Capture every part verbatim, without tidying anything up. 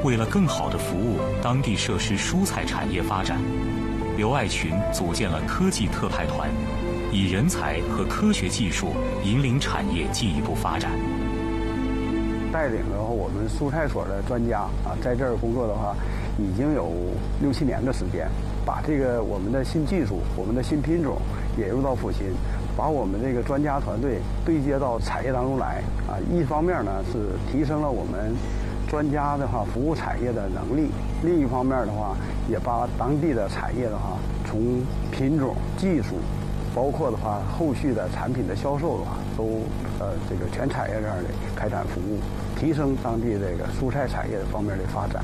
为了更好地服务当地设施蔬菜产业发展，刘爱群组建了科技特派团，以人才和科学技术引领产业进一步发展。 带领了我们蔬菜所的专家啊，在这儿工作的话，已经有六七年的时间，把这个我们的新技术、我们的新品种引入到阜新，把我们这个专家团队对接到产业当中来啊。一方面呢是提升了我们专家的话服务产业的能力，另一方面的话也把当地的产业的话从品种、技术，包括的话后续的产品的销售的话，都呃这个全产业这样的开展服务，提升当地这个蔬菜产业方面的发展。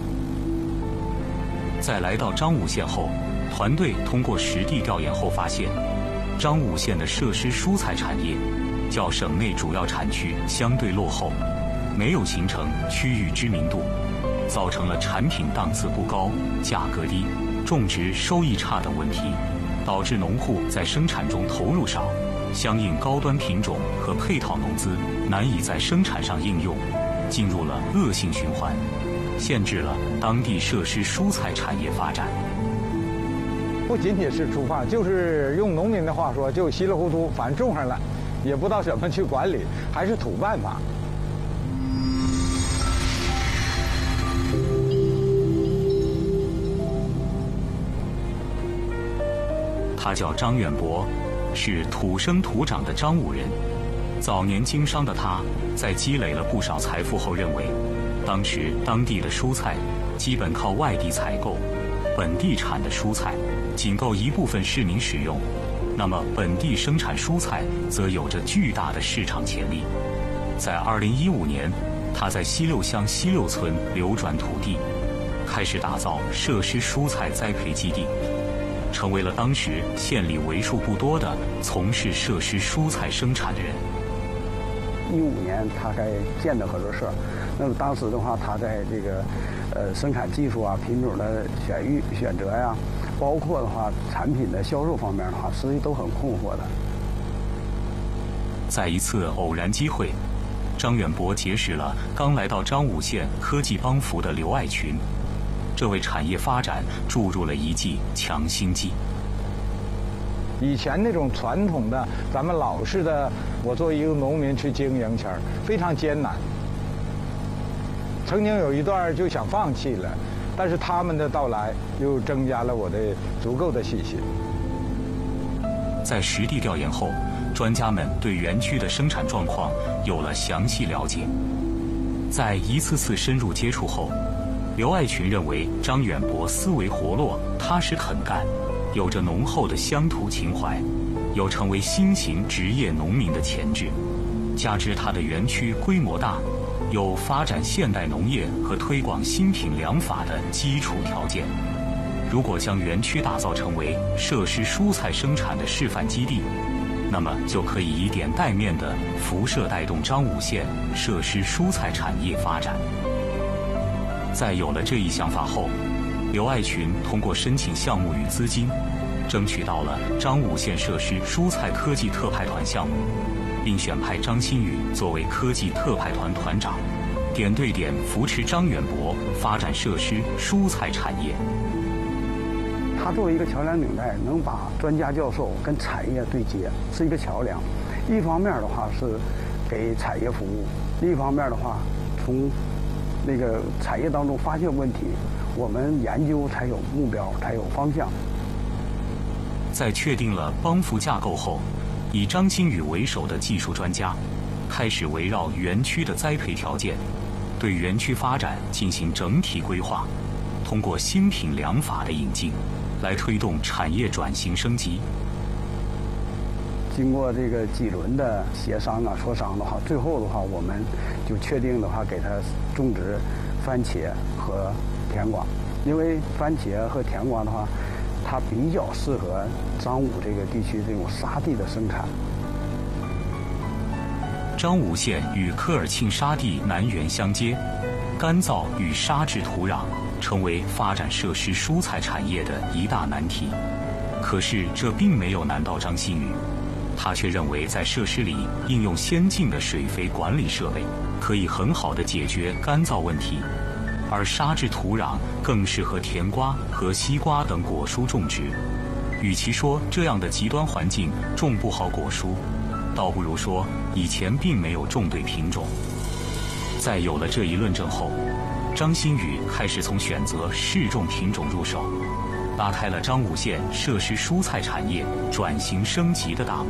在来到彰武县后，团队通过实地调研后发现，彰武县的设施蔬菜产业较省内主要产区相对落后，没有形成区域知名度，造成了产品档次不高、价格低、种植收益差等问题，导致农户在生产中投入少，相应高端品种和配套农资难以在生产上应用，进入了恶性循环，限制了当地设施蔬菜产业发展。 不仅仅是粗放，就是用农民的话说，就稀里糊涂，反正种上了，也不知道怎么去管理，还是土办法。 他叫张远博，是土生土长的彰武人。早年经商的他，在积累了不少财富后，认为当时当地的蔬菜基本靠外地采购，本地产的蔬菜仅够一部分市民使用，那么本地生产蔬菜则有着巨大的市场潜力。在二零一五年，他在西六乡西六村流转土地，开始打造设施蔬菜栽培基地，成为了当时县里为数不多的从事设施蔬菜生产的人。 一五年他该建的合作社，那么当时的话，他在这个呃生产技术啊、品种的选育选择呀，包括的话产品的销售方面的话，实际都很困惑的。 在一次偶然机会，张远博结识了刚来到彰武县科技帮扶的刘爱群，这为产业发展注入了一剂强心剂。 以前那种传统的咱们老式的，我作为一个农民去经营前儿非常艰难，曾经有一段就想放弃了，但是他们的到来又增加了我的足够的信心。 在实地调研后，专家们对园区的生产状况有了详细了解。在一次次深入接触后，刘爱群认为张远博思维活络、踏实肯干，有着浓厚的乡土情怀，有成为新型职业农民的潜质。加之他的园区规模大，有发展现代农业和推广新品粮法的基础条件。如果将园区打造成为设施蔬菜生产的示范基地，那么就可以以点带面的辐射带动彰武县设施蔬菜产业发展。在有了这一想法后，刘爱群通过申请项目与资金，争取到了彰武县设施蔬菜科技特派团项目，并选派张新宇作为科技特派团团长，点对点扶持张远博发展设施蔬菜产业。 他作为一个桥梁领带，能把专家教授跟产业对接，是一个桥梁。一方面的话是给产业服务，另一方面的话，从那个产业当中发现问题，我们研究才有目标，才有方向。 在确定了帮扶架构后，以张新宇为首的技术专家开始围绕园区的栽培条件，对园区发展进行整体规划，通过新品粮法的引进，来推动产业转型升级。 经过这个几轮的协商啊、磋商的话，最后的话，我们就确定的话，给它种植番茄和甜瓜，因为番茄和甜瓜的话，它比较适合彰武这个地区这种沙地的生产。 彰武县与科尔沁沙地南缘相接，干燥与沙质土壤成为发展设施蔬菜产业的一大难题。可是这并没有难到张新宇，他却认为在设施里应用先进的水肥管理设备，可以很好地解决干燥问题。 而沙质土壤更适合甜瓜和西瓜等果蔬种植。与其说这样的极端环境种不好果蔬，倒不如说以前并没有种对品种。在有了这一论证后，张新宇开始从选择适种品种入手，拉开了张武县设施蔬菜产业转型升级的大幕。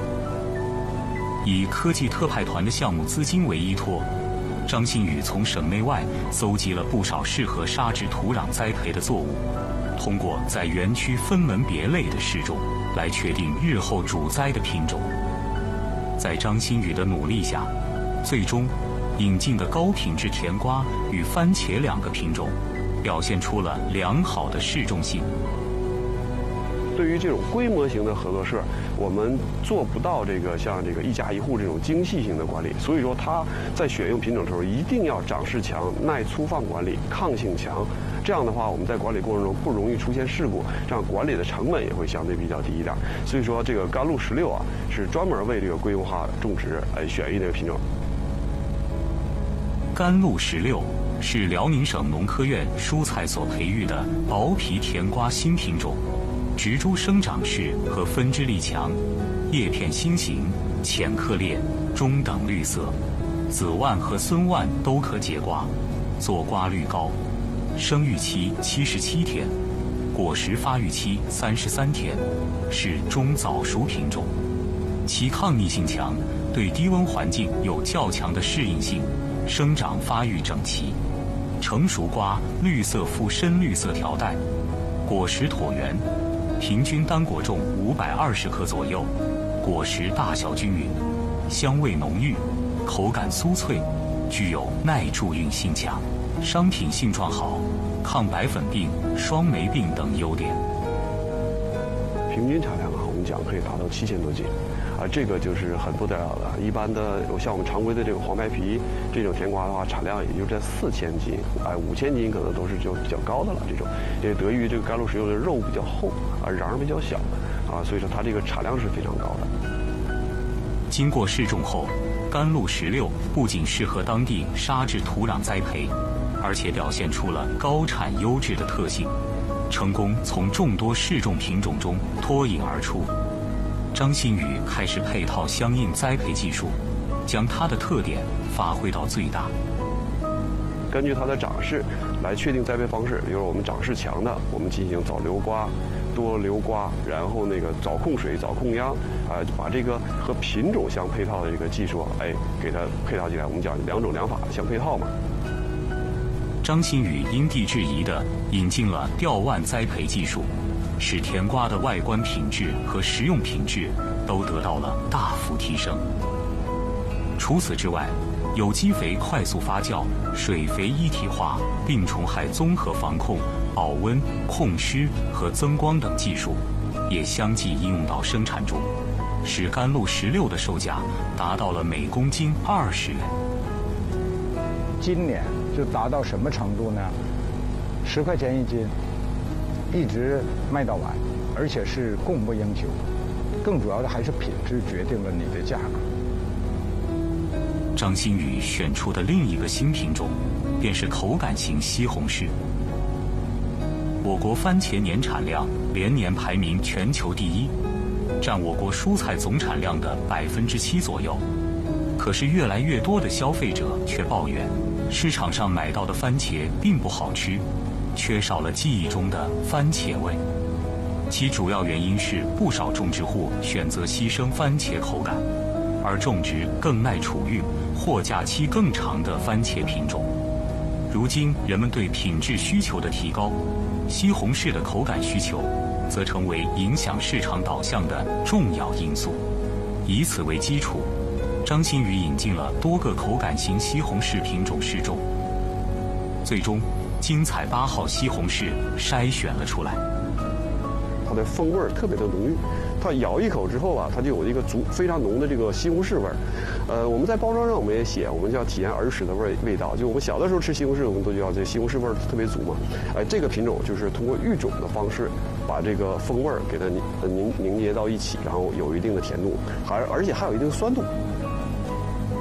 以科技特派团的项目资金为依托，张新宇从省内外搜集了不少适合沙质土壤栽培的作物，通过在园区分门别类的试种，来确定日后主栽的品种。在张新宇的努力下，最终引进的高品质甜瓜与番茄两个品种，表现出了良好的适种性。 对于这种规模型的合作社，我们做不到这个像这个一家一户这种精细性的管理，所以说它在选用品种的时候一定要长势强、耐粗放管理、抗性强。这样的话，我们在管理过程中不容易出现事故，这样管理的成本也会相对比较低一点。所以说，这个甘露十六啊，是专门为这个规模化种植来选育这个品种。 甘露十六是辽宁省农科院蔬菜所培育的薄皮甜瓜新品种。植株生长势和分枝力强，叶片心形，浅颗粒，中等绿色，子蔓和孙蔓都可结瓜，坐瓜率高，生育期七十七天，果实发育期三十三天，是中早熟品种，其抗逆性强，对低温环境有较强的适应性，生长发育整齐，成熟瓜绿色附深绿色条带，果实椭圆。平均单果重五百二十克左右，果实大小均匀，香味浓郁，口感酥脆，具有耐贮运性强，商品性状好，抗白粉病、双霉病等优点。 平均产量啊，我们讲可以达到七千多斤，啊，这个就是很不得了的。一般的像我们常规的这个黄白皮这种甜瓜的话，产量也就在四千斤，哎，五千斤可能都是就比较高的了。这种，因为得益于这个甘露十六的肉比较厚，啊，瓤比较小，啊，所以说它这个产量是非常高的。 经过试种后，甘露十六不仅适合当地沙质土壤栽培，而且表现出了高产优质的特性。成功从众多适种品种中脱颖而出，张新宇开始配套相应栽培技术，将它的特点发挥到最大。 根据它的长势来确定栽培方式，比如我们长势强的，我们进行早留瓜、多留瓜，然后那个早控水、早控秧，啊、呃，把这个和品种相配套的这个技术，哎，给它配套起来。我们讲两种两法相配套嘛。 张新宇因地制宜地引进了吊腕栽培技术，使甜瓜的外观品质和食用品质都得到了大幅提升。除此之外，有机肥快速发酵、水肥一体化、病虫害综合防控、保温、控湿和增光等技术，也相继应用到生产中，使甘露十六的售价达到了每公斤二十元。 今年就达到什么程度呢？十块钱一斤，一直卖到完，而且是供不应求。更主要的还是品质决定了你的价格。 张新宇选出的另一个新品种，便是口感型西红柿。我国番茄年产量连年排名全球第一，占我国蔬菜总产量的百分之七左右。可是越来越多的消费者却抱怨，市场上买到的番茄并不好吃，缺少了记忆中的番茄味。其主要原因是不少种植户选择牺牲番茄口感，而种植更耐储运、货架期更长的番茄品种。如今人们对品质需求的提高，西红柿的口感需求则成为影响市场导向的重要因素。以此为基础，张新宇引进了多个口感型西红柿品种试种，最终精彩八号西红柿筛选了出来。 它的风味儿特别的浓郁，它咬一口之后啊，它就有一个足非常浓的这个西红柿味儿。呃，我们在包装上我们也写，我们就要体验儿时的味味道。就我们小的时候吃西红柿，我们都知道这西红柿味儿特别足嘛。哎、呃，这个品种就是通过育种的方式，把这个风味儿给它凝凝结到一起，然后有一定的甜度，还而且还有一定酸度。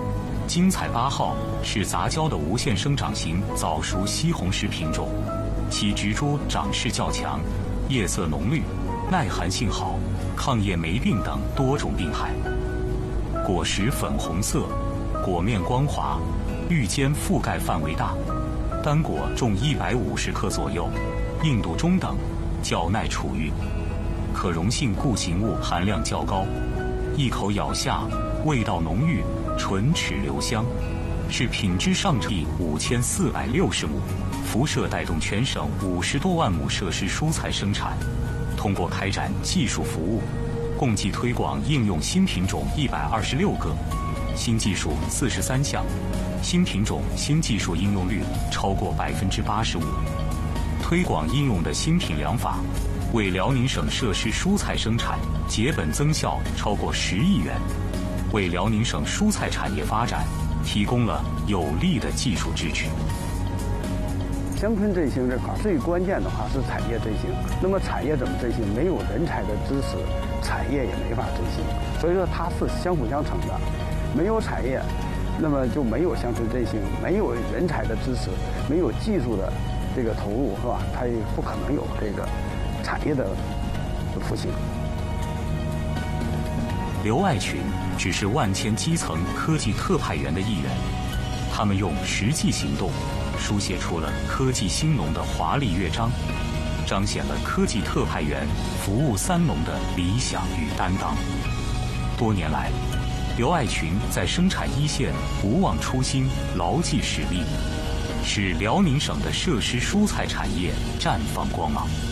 精彩八号是杂交的无限生长型早熟西红柿品种，其植株长势较强，叶色浓绿，耐寒性好，抗叶霉病等多种病害。果实粉红色，果面光滑，玉尖覆盖范围大，单果重一百五十克左右，硬度中等，较耐储育，可溶性固形物含量较高，一口咬下，味道浓郁，唇齿留香，是品质上乘五千四百六十亩，辐射带动全省五十多万亩设施蔬菜生产。通过开展技术服务，共计推广应用新品种一百二十六个，新技术四十三项，新品种新技术应用率超过百分之八十五。推广应用的新品良法，为辽宁省设施蔬菜生产结本增效超过十亿元，为辽宁省蔬菜产业发展提供了有力的技术支持。 乡村振兴这块最关键的话是产业振兴。那么产业怎么振兴？没有人才的支持，产业也没法振兴。所以说它是相辅相成的。没有产业，那么就没有乡村振兴；没有人才的支持，没有技术的这个投入，是吧？它也不可能有这个产业的复兴。 刘爱群只是万千基层科技特派员的一员，他们用实际行动书写出了科技兴农的华丽乐章，彰显了科技特派员服务三农的理想与担当。多年来，刘爱群在生产一线不忘初心，牢记使命，使辽宁省的设施蔬菜产业绽放光芒。